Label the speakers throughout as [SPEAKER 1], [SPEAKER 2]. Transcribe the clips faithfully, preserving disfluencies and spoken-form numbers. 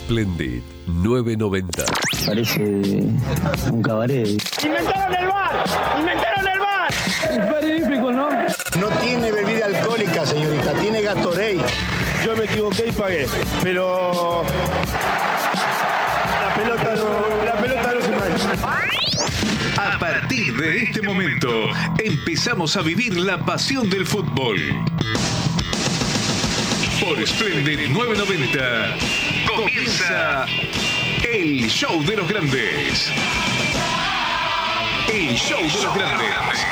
[SPEAKER 1] Splendid nueve noventa.
[SPEAKER 2] Parece un cabaret.
[SPEAKER 3] ¡Inventaron el bar! ¡Inventaron el bar!
[SPEAKER 2] Es magnífico, ¿no?
[SPEAKER 4] No tiene bebida alcohólica, señorita, tiene Gatorade.
[SPEAKER 3] Yo me equivoqué y pagué, pero la pelota no, la pelota no se mancha.
[SPEAKER 5] A partir de este momento, empezamos a vivir la pasión del fútbol. Por Splendid nueve noventa, comienza el show de los grandes. El show de los grandes.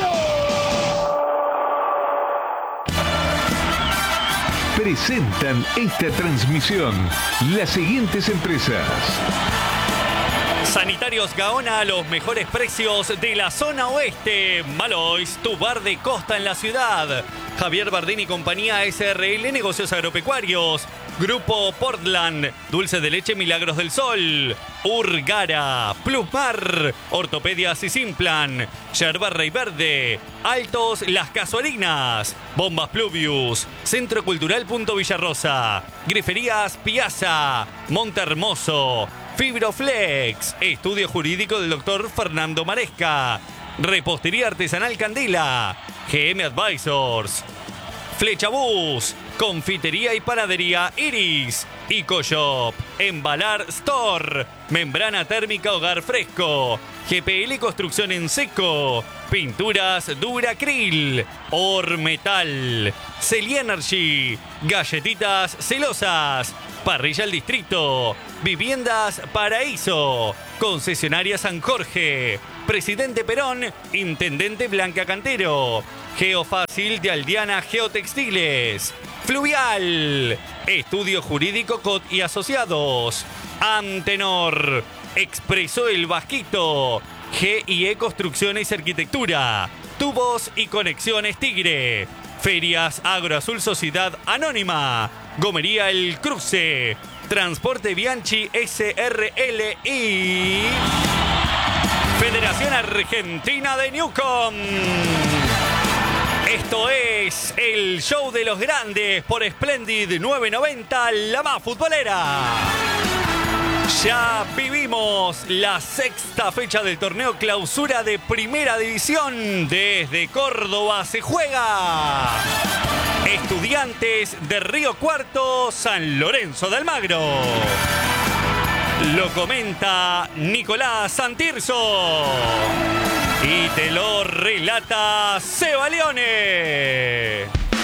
[SPEAKER 5] Presentan esta transmisión las siguientes empresas.
[SPEAKER 6] Sanitarios Gaona a los mejores precios de la zona oeste. Malois, tu bar de costa en la ciudad. Javier Bardini y compañía S R L Negocios Agropecuarios. Grupo Portland, dulce de leche Milagros del Sol. Urgara, Plusmar, Ortopedias y Simplan. Yerba Rey Verde, Altos Las Casuarinas. Bombas Pluvius, Centro Cultural Punto Villarrosa. Griferías Piazza, Monte Hermoso. Fibroflex, Estudio Jurídico del doctor Fernando Maresca. Repostería Artesanal Candela. G M Advisors. Flechabús, Confitería y Panadería Iris. EcoShop, Embalar Store. Membrana Térmica Hogar Fresco. G P L Construcción en Seco. Pinturas Duracril. Ormetal. Celienergy. Galletitas Celosas. Parrilla El Distrito. Viviendas Paraíso. Concesionaria San Jorge. Presidente Perón. Intendente Blanca Cantero. Geofácil de Aldiana Geotextiles. Fluvial. Estudio Jurídico Cot y Asociados. Antenor. Expreso El Vasquito. G I E Construcciones y Arquitectura. Tubos y Conexiones Tigre. Ferias Agroazul Sociedad Anónima. Gomería El Cruce. Transporte Bianchi S R L y Federación Argentina de Newcom. Esto es el show de los grandes por Splendid nueve noventa, la más futbolera. Ya vivimos la sexta fecha del torneo clausura de Primera División. Desde Córdoba se juega. Estudiantes de Río Cuarto, San Lorenzo de Almagro. Lo comenta Nicolás Santirso. Y te lo relata Seba Leone.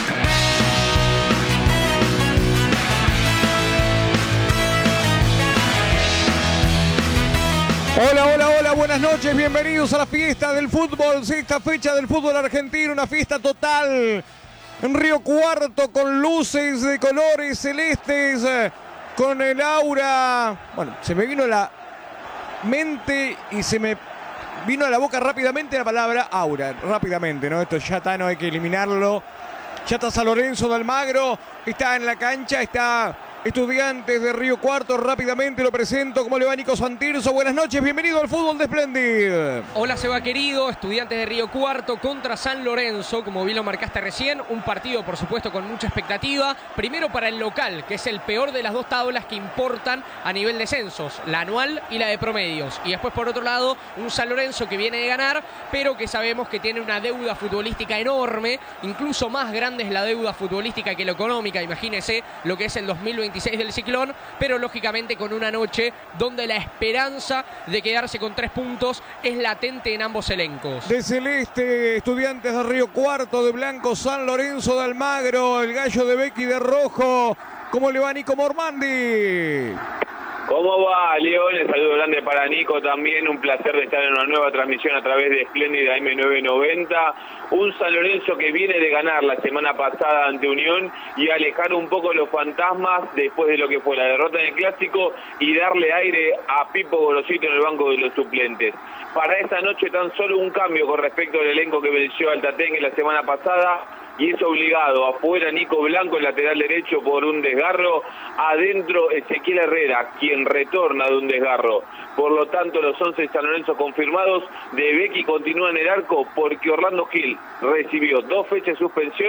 [SPEAKER 7] Hola, hola, hola, buenas noches, bienvenidos a la fiesta del fútbol, sexta fecha del fútbol argentino, una fiesta total en Río Cuarto con luces de colores celestes, con el aura. Bueno, se me vino a la mente y se me vino a la boca rápidamente la palabra aura, rápidamente, ¿no? Esto ya está, no hay que eliminarlo. Ya está San Lorenzo de Almagro, está en la cancha, está Estudiantes de Río Cuarto, rápidamente lo presento. ¿Cómo le va, Nico Santirso? Buenas noches, bienvenido al fútbol de Splendid.
[SPEAKER 8] Hola, Seba querido, Estudiantes de Río Cuarto contra San Lorenzo, como bien lo marcaste recién, un partido por supuesto con mucha expectativa, primero para el local, que es el peor de las dos tablas que importan a nivel de censos, la anual y la de promedios, y después por otro lado, un San Lorenzo que viene de ganar, pero que sabemos que tiene una deuda futbolística enorme, incluso más grande es la deuda futbolística que la económica, imagínese lo que es el dos mil veintiséis del ciclón, pero lógicamente con una noche donde la esperanza de quedarse con tres puntos es latente en ambos elencos.
[SPEAKER 7] De celeste, Estudiantes de Río Cuarto, de blanco, San Lorenzo de Almagro, el gallo de Becky de rojo. ¿Cómo le va, Nico Mormandi?
[SPEAKER 9] ¿Cómo va, León? El saludo grande para Nico también. Un placer de estar en una nueva transmisión a través de Splendid A M nueve noventa. Un San Lorenzo que viene de ganar la semana pasada ante Unión y alejar un poco los fantasmas después de lo que fue la derrota en el Clásico y darle aire a Pipo Gorosito en el banco de los suplentes. Para esta noche tan solo un cambio con respecto al elenco que venció al Tatengue la semana pasada. Y es obligado, afuera Nico Blanco, el lateral derecho, por un desgarro, adentro Ezequiel Herrera, quien retorna de un desgarro. Por lo tanto, los once de San Lorenzo confirmados, de Becky continúa en el arco porque Orlando Gil recibió dos fechas de suspensión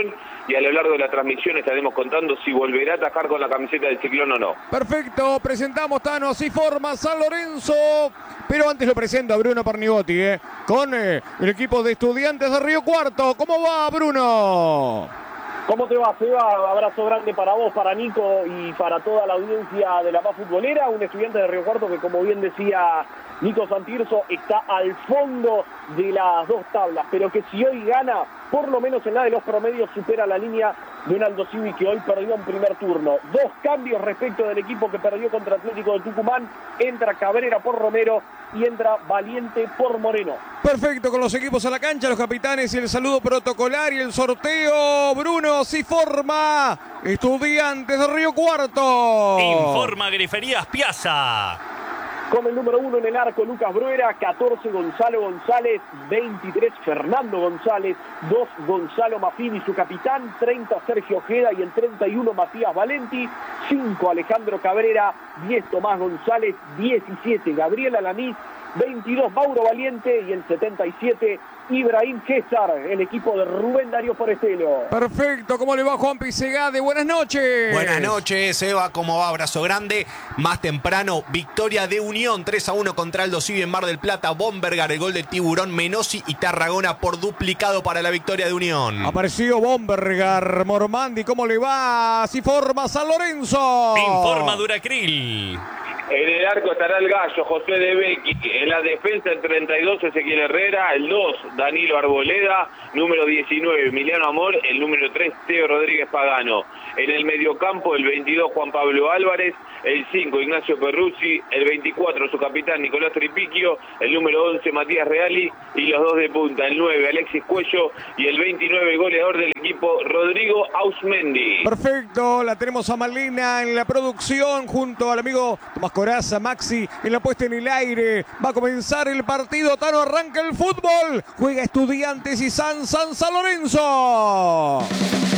[SPEAKER 9] y a lo largo de la transmisión estaremos contando si volverá a atacar con la camiseta del Ciclón o no.
[SPEAKER 7] Perfecto, presentamos, Tano, así forma San Lorenzo, pero antes lo presento a Bruno Parnigotti, eh, con eh, el equipo de Estudiantes de Río Cuarto. ¿Cómo va, Bruno?
[SPEAKER 10] ¿Cómo te va, Seba? Abrazo grande para vos, para Nico y para toda la audiencia de La Paz Futbolera. Un estudiante de Río Cuarto que, como bien decía Nico Santirso, está al fondo de las dos tablas, pero que si hoy gana, por lo menos en la de los promedios, supera la línea de un Aldo Civi que hoy perdió en primer turno. Dos cambios respecto del equipo que perdió contra Atlético de Tucumán. Entra Cabrera por Romero y entra Valiente por Moreno.
[SPEAKER 7] Perfecto, con los equipos a la cancha, los capitanes y el saludo protocolar y el sorteo. Bruno, si forma Estudiantes de Río Cuarto.
[SPEAKER 6] Informa Griferías Piazza.
[SPEAKER 10] Con el número uno en el arco, Lucas Bruera, catorce Gonzalo González, veintitrés Fernando González, dos Gonzalo Maffini, su capitán, treinta Sergio Ojeda y el treinta y uno Matías Valenti, cinco Alejandro Cabrera, diez Tomás González, diecisiete Gabriel Alanís, veintidós Mauro Valiente y el setenta y siete Ibrahim César, el equipo de Rubén Darío Forestelo.
[SPEAKER 7] Perfecto, ¿cómo le va Juan Pisegade? Buenas noches.
[SPEAKER 11] Buenas noches, Eva, ¿cómo va? Abrazo grande. Más temprano, victoria de Unión, tres a uno contra Aldo Civi en Mar del Plata. Bombergar, el gol del Tiburón, Menossi y Tarragona por duplicado para la victoria de Unión.
[SPEAKER 7] Apareció Bombergar. Mormandi, ¿cómo le va? Si forma San Lorenzo.
[SPEAKER 6] Informa Duracril.
[SPEAKER 9] En el arco estará el gallo, José de Becchi. En la defensa, el treinta y dos, Ezequiel Herrera. El dos, Danilo Arboleda. Número diecinueve, Emiliano Amor. El número tres, Teo Rodríguez Pagano. En el mediocampo, el veintidós, Juan Pablo Álvarez. El cinco, Ignacio Perruzzi. El veinticuatro, su capitán, Nicolás Tripicchio. El número once, Matías Reali. Y los dos de punta, el nueve, Alexis Cuello. Y el veintinueve, goleador del equipo, Rodrigo Ausmendi.
[SPEAKER 7] Perfecto, la tenemos a Malena en la producción junto al amigo Tomás Coraza, Maxi en la puesta en el aire. Va a comenzar el partido, Tano, arranca el fútbol. Juega Estudiantes y San San San Lorenzo.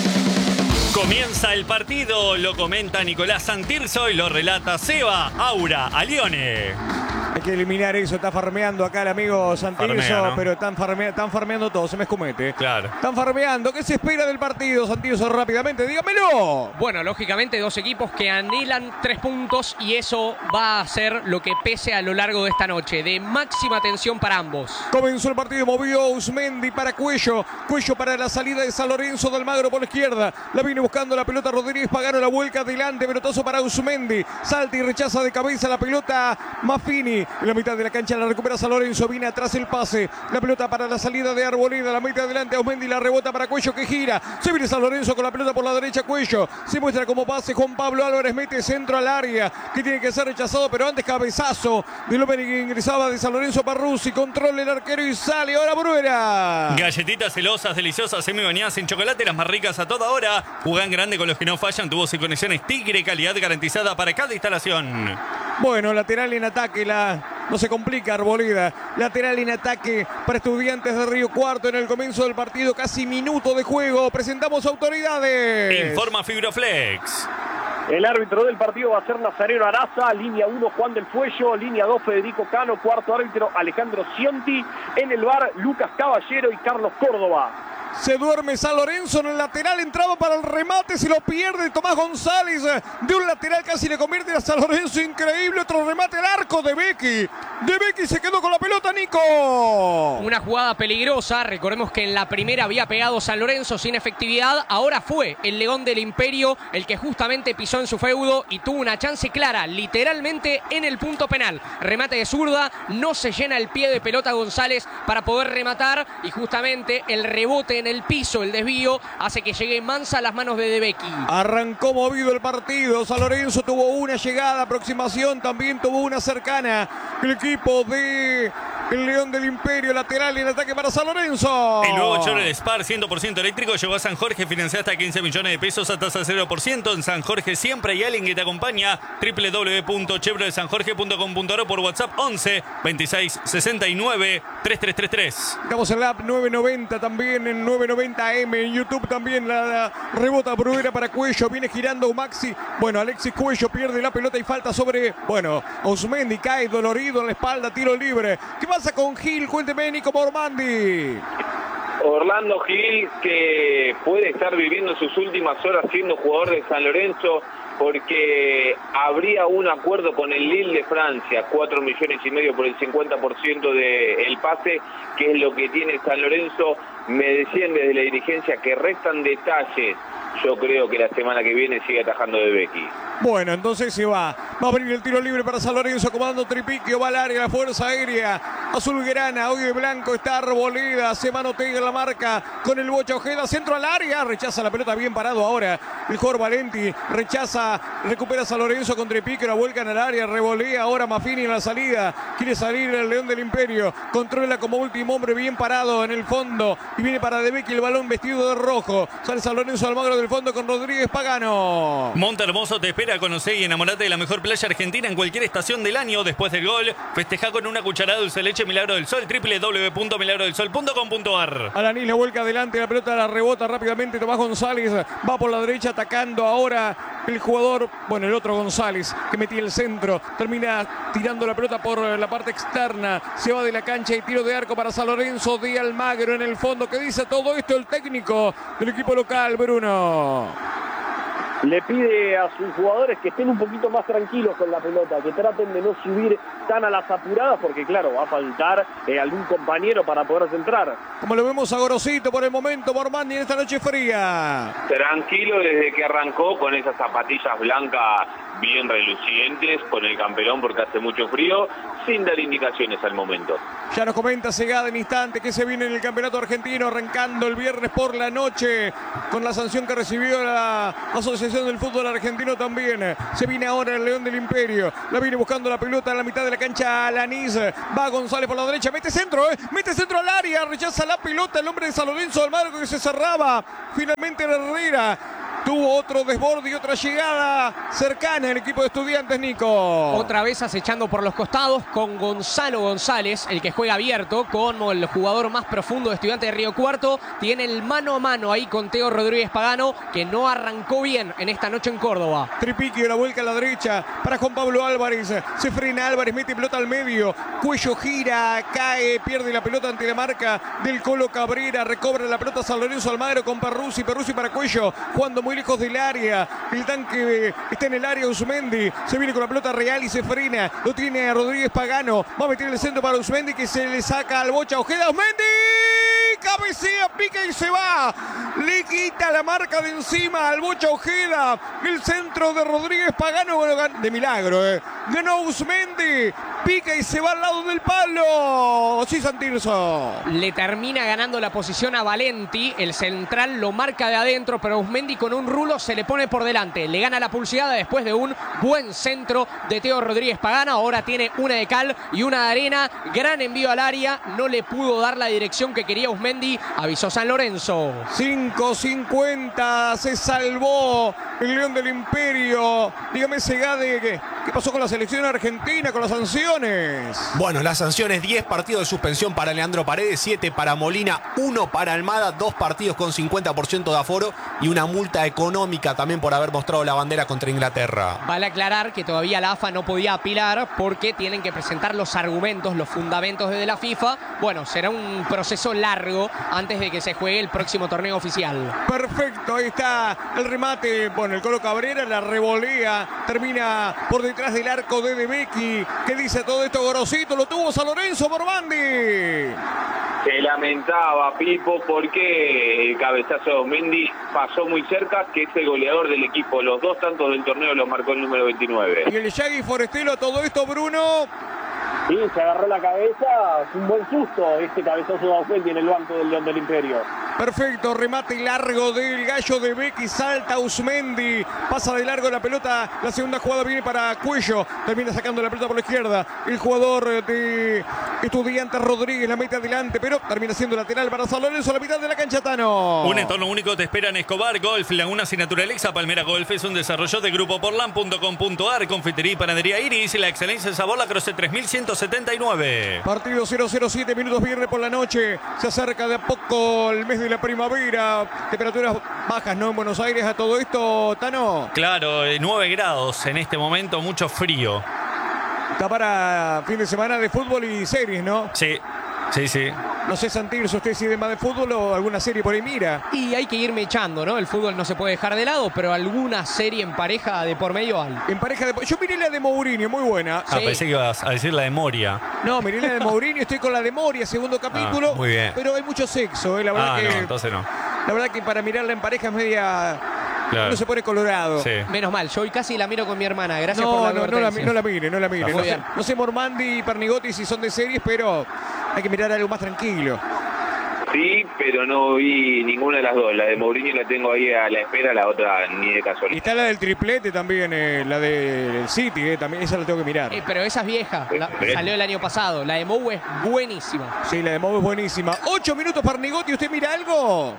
[SPEAKER 6] Comienza el partido, lo comenta Nicolás Santirso y lo relata Seba Aura Alione.
[SPEAKER 7] Hay que eliminar eso, está farmeando acá el amigo Santirso,
[SPEAKER 6] Farmea, ¿no?
[SPEAKER 7] pero están, farme, están farmeando todo, se me escomete.
[SPEAKER 6] Claro.
[SPEAKER 7] Están farmeando, ¿qué se espera del partido, Santirso, rápidamente? Dígamelo.
[SPEAKER 8] Bueno, lógicamente dos equipos que anhelan tres puntos y eso va a ser lo que pese a lo largo de esta noche, de máxima tensión para ambos.
[SPEAKER 7] Comenzó el partido, movió Usmendi para Cuello, Cuello para la salida de San Lorenzo del Magro por la izquierda, la viene buscando la pelota Rodríguez Pagano, la vuelca adelante, pelotazo para Usmendi, salta y rechaza de cabeza la pelota Maffini. En la mitad de la cancha la recupera San Lorenzo, viene atrás el pase, la pelota para la salida de Arboleda, la mete adelante a Ausmendi, la rebota para Cuello que gira, se viene San Lorenzo con la pelota por la derecha, Cuello, se muestra como pase, Juan Pablo Álvarez mete centro al área, que tiene que ser rechazado, pero antes cabezazo del hombre que ingresaba de San Lorenzo Perruzzi, controla el arquero y sale, ahora Bruera.
[SPEAKER 6] Galletitas celosas, deliciosas, semi-bañadas en chocolate, las más ricas a toda hora. Jugan grande con los que no fallan, tubos y conexiones Tigre, calidad garantizada para cada instalación.
[SPEAKER 7] Bueno, lateral en ataque, la no se complica Arboleda. Lateral en ataque para Estudiantes de Río Cuarto en el comienzo del partido, casi minuto de juego. Presentamos autoridades.
[SPEAKER 6] Informa Fibroflex.
[SPEAKER 10] El árbitro del partido va a ser Nazareno Araza, línea uno Juan del Fuello, línea dos Federico Cano, cuarto árbitro Alejandro Cionti, en el V A R Lucas Caballero y Carlos Córdoba.
[SPEAKER 7] Se duerme San Lorenzo en el lateral, entraba para el remate, se lo pierde Tomás González, de un lateral casi le convierte a San Lorenzo, increíble, otro remate al arco de Becchi, de Becchi se quedó con la pelota, Nico.
[SPEAKER 8] Una jugada peligrosa, recordemos que en la primera había pegado San Lorenzo sin efectividad, ahora fue el León del Imperio el que justamente pisó en su feudo y tuvo una chance clara, literalmente en el punto penal, remate de zurda, no se llena el pie de pelota González para poder rematar y justamente el rebote en el piso, el desvío, hace que llegue Mansa a las manos de De Becchi.
[SPEAKER 7] Arrancó movido el partido, San Lorenzo tuvo una llegada, aproximación, también tuvo una cercana. El equipo de el León del Imperio, lateral y el ataque para San Lorenzo.
[SPEAKER 6] El nuevo Chevrolet Spar cien por ciento eléctrico llegó a San Jorge, financiado hasta quince millones de pesos a tasa cero por ciento. En San Jorge siempre hay alguien que te acompaña. doble u doble u doble u punto chevrolet san jorge punto com punto a r o por WhatsApp once veintiséis sesenta y nueve treinta y tres treinta y tres.
[SPEAKER 7] Estamos en la app nueve noventa también, en nueve noventa eme, en YouTube también la, la rebota Bruera para Cuello, viene girando Maxi, bueno, Alexis Cuello pierde la pelota y falta sobre, bueno, Ausmendi cae dolorido en la espalda, tiro libre. ¿Qué pasa con Gil? Cuénteme, Nico Mormandi.
[SPEAKER 9] Orlando Gil, que puede estar viviendo sus últimas horas siendo jugador de San Lorenzo, porque habría un acuerdo con el Lille de Francia, cuatro millones y medio por el cincuenta por ciento del pase, que es lo que tiene San Lorenzo. Me decían desde la dirigencia que restan detalles. Yo creo que la semana que viene sigue atajando de Becky.
[SPEAKER 7] Bueno, entonces se va. Va a abrir el tiro libre para San Lorenzo, comando Tripiquio, va al área, la fuerza aérea. Azulgrana, hoy de blanco, está Arboleda, se manotea en la marca con el Bocha Ojeda, centro al área, rechaza la pelota, bien parado ahora. El jugador Valenti rechaza, recupera San Lorenzo con Tripiquio, la vuelcan al área, revolea ahora Maffini en la salida. Quiere salir el León del Imperio, controla como último hombre, bien parado en el fondo. Y viene para De Becky el balón vestido de rojo. Sale San Lorenzo Almagro del fondo con Rodríguez Pagano.
[SPEAKER 6] Monte Hermoso te espera, conocer y enamorate de la mejor playa argentina en cualquier estación del año. Después del gol, festeja con una cucharada de dulce leche Milagro del Sol, doble u doble u doble u punto milagro del sol punto com punto a r.
[SPEAKER 7] Alanis la vuelca adelante, la pelota la rebota rápidamente. Tomás González va por la derecha atacando ahora el jugador, bueno, el otro González que metía el centro. Termina tirando la pelota por la parte externa. Se va de la cancha y tiro de arco para San Lorenzo de Almagro en el fondo. ¿Qué dice todo esto el técnico del equipo local, Bruno?
[SPEAKER 10] Le pide a sus jugadores que estén un poquito más tranquilos con la pelota, que traten de no subir tan a las apuradas, porque claro, va a faltar eh, algún compañero para poder centrar.
[SPEAKER 7] Como lo vemos a Gorosito por el momento, Mormandi en esta noche fría.
[SPEAKER 9] Tranquilo desde que arrancó con esas zapatillas blancas bien relucientes, con el camperón porque hace mucho frío, sin dar indicaciones al momento.
[SPEAKER 7] Ya nos comenta Segada en instante que se viene en el campeonato argentino, arrancando el viernes por la noche, con la sanción que recibió la Asociación del Fútbol Argentino también. Se viene ahora el León del Imperio, la viene buscando la pelota en la mitad de la cancha Alanis. Va González por la derecha, mete centro, eh, mete centro al área, rechaza la pelota el hombre de San Lorenzo Almagro que se cerraba. Finalmente Herrera tuvo otro desborde y otra llegada cercana en el equipo de Estudiantes, Nico.
[SPEAKER 8] Otra vez acechando por los costados con Gonzalo González, el que juega abierto, como el jugador más profundo de Estudiantes de Río Cuarto. Tiene el mano a mano ahí con Teo Rodríguez Pagano, que no arrancó bien en esta noche en Córdoba.
[SPEAKER 7] Tripiquio, la vuelca a la derecha para Juan Pablo Álvarez. Se frena Álvarez, mete pelota al medio. Cuello gira, cae, pierde la pelota ante la marca del Colo Cabrera. Recobra la pelota San Lorenzo Almagro con Perruzzi. Perruzzi para Cuello, jugando muy lejos del área. El tanque está en el área. Usmendi se viene con la pelota real y se frena. Lo tiene a Rodríguez Pagano. Va a meter el centro para Usmendi, que se le saca al Bocha Ojeda. Usmendi cabecea, pica y se va. Le quita la marca de encima al Bocha Ojeda. El centro de Rodríguez Pagano, bueno, de milagro, eh. Ganó Usmendi, pica y se va al lado del palo. Sí, Santirso.
[SPEAKER 8] Le termina ganando la posición a Valenti. El central lo marca de adentro, pero Usmendi con un rulo se le pone por delante. Le gana la pulseada después de un buen centro de Teo Rodríguez Pagano. Ahora tiene una de cal y una de arena. Gran envío al área. No le pudo dar la dirección que quería Usmendi. Avisó San Lorenzo.
[SPEAKER 7] cinco cincuenta. Se salvó el León del Imperio. Dígame, Segade, ¿qué, qué pasó con la selección argentina, con las sanciones?
[SPEAKER 11] Bueno, las sanciones: diez partidos de suspensión para Leandro Paredes, siete para Molina, uno para Almada, dos partidos con cincuenta por ciento de aforo y una multa económica también por haber mostrado la bandera contra Inglaterra.
[SPEAKER 8] Vale aclarar que todavía la A F A no podía apilar porque tienen que presentar los argumentos, los fundamentos desde la FIFA. Bueno, será un proceso largo antes de que se juegue el próximo torneo oficial.
[SPEAKER 7] Perfecto, ahí está el remate. Bueno, el Colo Cabrera la revolea, termina por detrás del arco de De Becky. ¿Qué dice todo esto, Gorosito? Lo tuvo San Lorenzo, Mormandi.
[SPEAKER 9] Se lamentaba Pipo porque el cabezazo de Mendy pasó muy cerca, que es el goleador del equipo. Los dos tantos del torneo los marcó el número veintinueve.
[SPEAKER 7] Y el Yagui Forestelo a todo esto, Bruno.
[SPEAKER 10] Sí, se agarró la cabeza, un buen susto este cabezazo de Aufeldi en el banco del León del Imperio.
[SPEAKER 7] Perfecto, remate largo del Gallo de Becky, salta Usmendi, pasa de largo la pelota, la segunda jugada viene para Cuello, termina sacando la pelota por la izquierda, el jugador de Estudiantes Rodríguez la mete adelante, pero termina siendo lateral para San Lorenzo a la mitad de la cancha, Tano.
[SPEAKER 6] Un entorno único te espera en Escobar Golf, Lagunas y Naturaleza. Palmera Golf es un desarrollo de grupo portland punto com punto a r, confitería y panadería Iris, la excelencia en sabor, la Croce tres mil ciento setenta y nueve.
[SPEAKER 7] Partido cero cero siete minutos, viernes por la noche, se acerca de a poco el mes de la primavera, temperaturas bajas, ¿no? En Buenos Aires a todo esto, Tano.
[SPEAKER 6] Claro, nueve grados en este momento, mucho frío.
[SPEAKER 7] Está para fin de semana de fútbol y series, ¿no?
[SPEAKER 6] Sí. Sí, sí.
[SPEAKER 7] No sé, Santirso, ¿usted sigue más de fútbol o alguna serie por ahí mira?
[SPEAKER 8] Y hay que irme echando, ¿no? El fútbol no se puede dejar de lado, pero alguna serie en pareja de por medio hay.
[SPEAKER 7] En pareja de... Yo miré la de Mourinho, muy buena.
[SPEAKER 6] Ah, sí. Pensé que ibas a decir la de Moria.
[SPEAKER 7] No, miré la de Mourinho, estoy con la de Moria, segundo capítulo.
[SPEAKER 6] Ah, muy bien.
[SPEAKER 7] Pero hay mucho sexo, ¿eh? La verdad
[SPEAKER 6] ah,
[SPEAKER 7] que...
[SPEAKER 6] no, entonces no.
[SPEAKER 7] La verdad que para mirarla en pareja es media...
[SPEAKER 6] Claro.
[SPEAKER 7] Uno se pone colorado.
[SPEAKER 6] Sí.
[SPEAKER 8] Menos mal, yo hoy casi la miro con mi hermana. Gracias
[SPEAKER 7] no,
[SPEAKER 8] por la
[SPEAKER 7] no, no, la, no la mire, no la mire.
[SPEAKER 8] Ah,
[SPEAKER 7] No sé,
[SPEAKER 8] bien.
[SPEAKER 7] no sé Mormandi y Pernigotti si son de series, pero hay que mirar algo más tranquilo.
[SPEAKER 9] Sí, pero no vi ninguna de las dos. La de Mourinho la tengo ahí a la espera, la otra ni de
[SPEAKER 7] Y
[SPEAKER 9] casualidad.
[SPEAKER 7] está la del triplete también, eh, la del City, eh, también, esa la tengo que mirar.
[SPEAKER 8] Eh, pero esa es vieja, la-
[SPEAKER 9] Bien.
[SPEAKER 8] salió el año pasado. La de Mou es buenísima.
[SPEAKER 7] Sí, la de Mou es buenísima. Ocho minutos Pernigotti, ¿usted mira algo?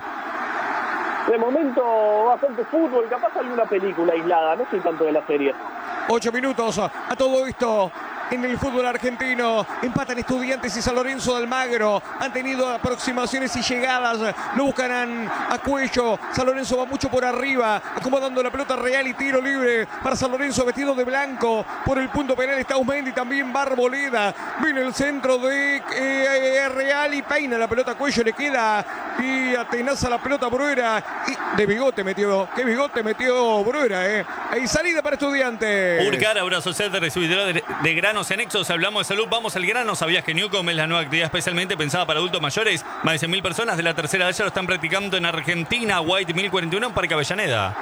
[SPEAKER 10] De momento, bastante fútbol, capaz alguna película aislada, no soy tanto de la serie.
[SPEAKER 7] Ocho minutos a todo esto en el fútbol argentino. Empatan Estudiantes y San Lorenzo de Almagro. Han tenido aproximaciones y llegadas. Lo buscan a Cuello. San Lorenzo va mucho por arriba, acomodando la pelota real y tiro libre para San Lorenzo vestido de blanco. Por el punto penal está Usmendi, también Barboleda. Viene el centro de eh, Real y peina la pelota a Cuello. Le queda y atenaza la pelota Bruera. Y de bigote metió. ¿Qué bigote metió Bruera? Eh? Ahí salida para Estudiantes.
[SPEAKER 6] Urcar, abrazo set, recibidor de, de granos anexos. Hablamos de salud, vamos al grano. ¿Sabías que Newcom es la nueva actividad especialmente pensada para adultos mayores? Más de cien mil personas de la tercera edad ya lo están practicando en Argentina. White mil cuarenta y uno en Parque Avellaneda.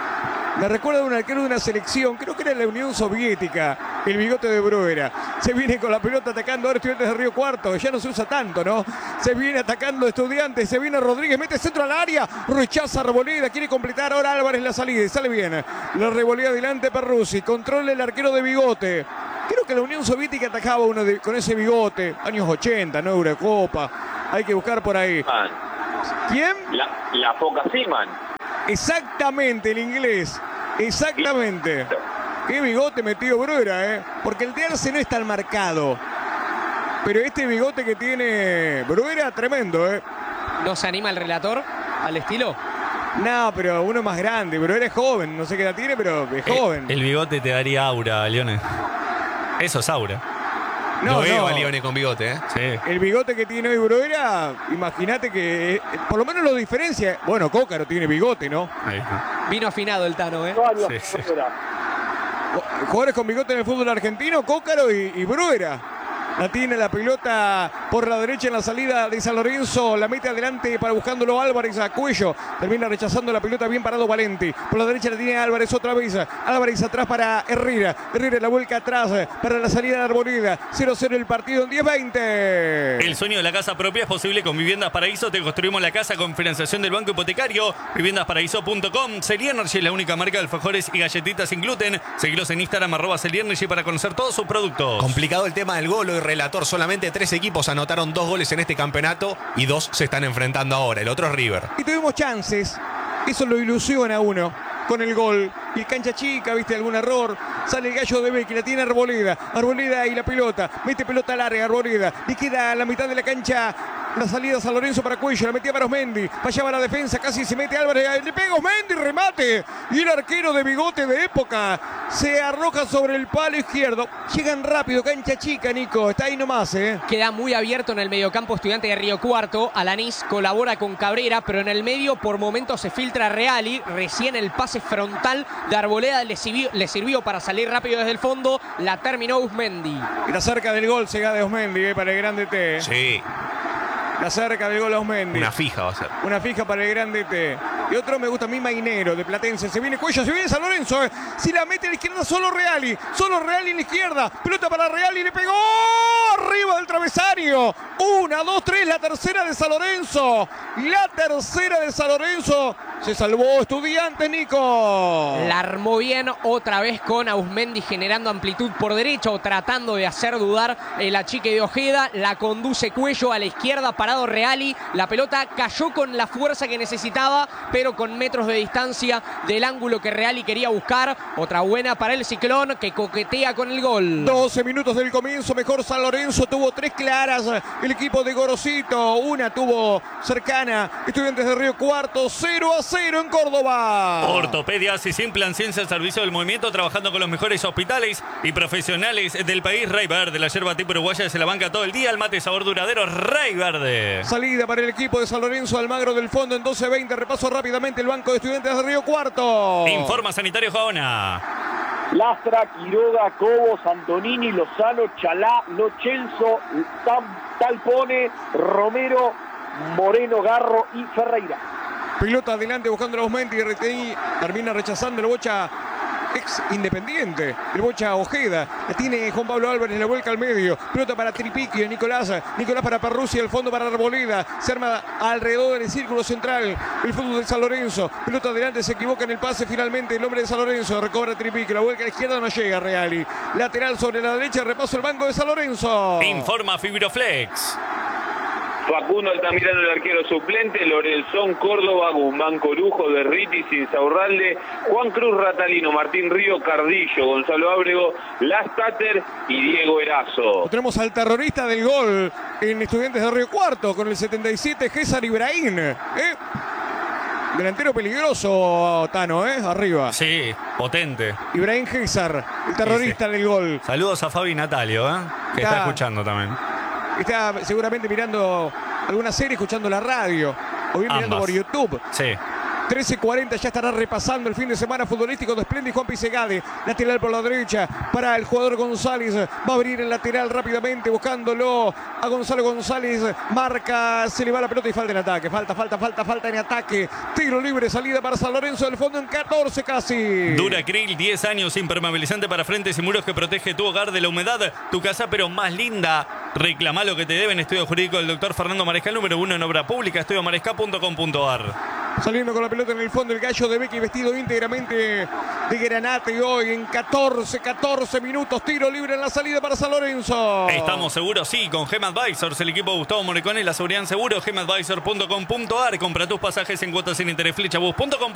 [SPEAKER 7] Me recuerda a un arquero de una selección, creo que era la Unión Soviética, el bigote de Bruera. Se viene con la pelota atacando ahora Estudiantes de Río Cuarto, ya no se usa tanto, ¿no? Se viene atacando Estudiantes, se viene Rodríguez, mete centro al área, rechaza Arboleda, quiere completar ahora Álvarez la salida y sale bien. La revolea adelante Perruzzi, controla el arquero de bigote. Creo que la Unión Soviética atacaba uno de, con ese bigote, años ochenta, ¿no? Eurocopa, hay que buscar por ahí. ¿Quién?
[SPEAKER 9] La, la Foca Seaman.
[SPEAKER 7] Exactamente, el inglés. Exactamente. Qué bigote metió Bruera, ¿eh? Porque el de Arce no es tan marcado. Pero este bigote que tiene Bruera, tremendo, ¿eh?
[SPEAKER 8] ¿No se anima el relator al estilo?
[SPEAKER 7] No, pero uno más grande. Bruera es joven. No sé qué edad tiene, pero es joven.
[SPEAKER 6] El, el bigote te daría aura, Leone. Eso es aura.
[SPEAKER 7] No,
[SPEAKER 11] No veo
[SPEAKER 7] no.
[SPEAKER 11] a Leone con bigote, ¿eh?
[SPEAKER 6] Sí.
[SPEAKER 7] El bigote que tiene hoy Bruera, imagínate que eh, por lo menos lo diferencia. Bueno, Cócaro tiene bigote, ¿no?
[SPEAKER 6] Ahí está.
[SPEAKER 8] Vino afinado el Tano, ¿eh?
[SPEAKER 10] Dos años
[SPEAKER 6] Sí, sí.
[SPEAKER 10] fuera.
[SPEAKER 7] Jugadores con bigote en el fútbol argentino, Cócaro y, y Bruera. La tiene la pelota por la derecha en la salida de San Lorenzo. La mete adelante para buscándolo Álvarez a Cuello. Termina rechazando la pelota, bien parado Valenti. Por la derecha la tiene Álvarez otra vez. Álvarez atrás para Herrera. Herrera la vuelca atrás para la salida de Arboleda. cero cero el partido en diez veinte.
[SPEAKER 6] El sueño de la casa propia es posible con Viviendas Paraíso. Te construimos la casa con financiación del Banco Hipotecario. viviendas paraíso punto com. Celiernergy es la única marca de alfajores y galletitas sin gluten. Seguilos en Instagram, arroba Celiernergy, para conocer todos sus productos.
[SPEAKER 11] Complicado el tema del gol hoy, relator. Solamente tres equipos anotaron dos goles en este campeonato y dos se están enfrentando ahora. El otro es River.
[SPEAKER 7] Y tuvimos chances. Eso lo ilusiona a uno con el gol. Y cancha chica, viste, algún error. Sale el gallo de Becky, la tiene Arboleda. Arboleda y la pelota. Mete pelota larga, Arboleda. Le queda a la mitad de la cancha. La salida San Lorenzo para Cuello, la metía para Osmendi. Fallaba la defensa, casi se mete Álvarez. Le pega Osmendi, remate. Y el arquero de bigote de época se arroja sobre el palo izquierdo. Llegan rápido, cancha chica, Nico. Está ahí nomás, ¿eh?
[SPEAKER 8] Queda muy abierto en el mediocampo Estudiante de Río Cuarto. Alanis colabora con Cabrera, pero en el medio por momentos se filtra Reali. Recién el pase frontal de Arboleda le sirvió, le sirvió para salir rápido desde el fondo. La terminó Usmendi.
[SPEAKER 7] Y la cerca del gol se da de Osmendi, ¿eh? Para el grande T.
[SPEAKER 11] Sí.
[SPEAKER 7] La cerca del gol a Osmendi.
[SPEAKER 11] Una fija va a ser.
[SPEAKER 7] Una fija para el grande T. Y otro me gusta a mí, Mainero, de Platense. Se viene Cuello, se viene San Lorenzo. Eh. Si la mete a la izquierda, solo Reali. Solo Reali en la izquierda. Pelota para Reali, le pegó arriba del travesaño. Una, dos, tres, la tercera de San Lorenzo. La tercera de San Lorenzo. Se salvó Estudiantes, Nico.
[SPEAKER 8] La armó bien otra vez con Ausmendi generando amplitud por derecha o tratando de hacer dudar el achique de Ojeda. La conduce Cuello a la izquierda, parado Reali. La pelota cayó con la fuerza que necesitaba, pero con metros de distancia del ángulo que Reali quería buscar. Otra buena para el Ciclón que coquetea con el gol.
[SPEAKER 7] doce minutos del comienzo, mejor San Lorenzo Lorenzo tuvo tres claras, el equipo de Gorosito, una tuvo cercana, Estudiantes de Río Cuarto, cero a cero en Córdoba.
[SPEAKER 6] Ortopedias y Simplan Ciencia al servicio del movimiento, trabajando con los mejores hospitales y profesionales del país. Rey Verde, la yerba tipo uruguaya se la banca todo el día, el mate sabor duradero, Rey Verde.
[SPEAKER 7] Salida para el equipo de San Lorenzo, Almagro del fondo en doce veinte, repaso rápidamente el banco de Estudiantes de Río Cuarto.
[SPEAKER 6] Informa Sanitario Jaona.
[SPEAKER 10] Lastra, Quiroga, Cobos, Antonini, Lozano, Chalá, Lochenzo, Talpone, Romero, Moreno, Garro y Ferreira.
[SPEAKER 7] Pelota adelante buscando a Osmenti y R T I termina rechazando el Bocha ex Independiente, el Bocha Ojeda. La tiene Juan Pablo Álvarez, la vuelca al medio. Pelota para Tripiquio, Nicolás. Nicolás para Perruzzi, el fondo para Arboleda. Se arma alrededor del círculo central el fútbol de San Lorenzo. Pelota adelante, se equivoca en el pase finalmente el hombre de San Lorenzo. Recobra Tripiquio, la vuelca a la izquierda, no llega Reali. Lateral sobre la derecha, repaso el banco de San Lorenzo.
[SPEAKER 6] Informa Fibroflex.
[SPEAKER 9] Facundo Altamirano, el arquero suplente, Lorenzón, Córdoba, Guzmán Corujo, Derriti, Insaurralde, Juan Cruz Ratalino, Martín Río, Cardillo, Gonzalo Ábrego, Lastater y Diego Erazo.
[SPEAKER 7] Tenemos al terrorista del gol en Estudiantes de Río Cuarto con el setenta y siete, César Ibrahim. ¿eh? Delantero peligroso, Tano, ¿eh? Arriba.
[SPEAKER 6] Sí, potente.
[SPEAKER 7] Ibrahim César, el terrorista sí, sí. del gol.
[SPEAKER 6] Saludos a Fabi Natalio, ¿eh? que está, está escuchando también.
[SPEAKER 7] Está seguramente mirando alguna serie, escuchando la radio, o bien mirando
[SPEAKER 6] Ambas.
[SPEAKER 7] por YouTube.
[SPEAKER 6] Sí.
[SPEAKER 7] trece cuarenta ya estará repasando el fin de semana futbolístico de Splendid. Juan Pisegade, lateral por la derecha para el jugador González. Va a abrir el lateral rápidamente buscándolo a Gonzalo González. Marca, se le va la pelota y falta en ataque. Falta, falta, falta, falta en ataque. Tiro libre, salida para San Lorenzo del fondo en catorce casi.
[SPEAKER 6] Duracril, diez años, impermeabilizante para frentes y muros que protege tu hogar de la humedad. Tu casa, pero más linda. Reclama lo que te deben. Estudio jurídico del doctor Fernando Marescal, número uno en obra pública. estudio marescal punto com punto ar.
[SPEAKER 7] Saliendo con la pelota en el fondo el gallo de Becky, vestido íntegramente de granate hoy en catorce, catorce minutos. Tiro libre en la salida para San Lorenzo.
[SPEAKER 6] Estamos seguros, sí, con Gem Advisors, el equipo de Gustavo Morricone, la seguridad en seguro. gem advisor punto com punto ar. Compra tus pasajes en cuotas sin interés, flechabus punto com.